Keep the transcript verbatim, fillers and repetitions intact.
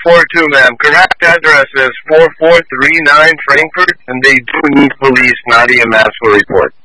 four two, ma'am. Correct address is four four three nine Frankfurt, and they do need police, not E M S, for report.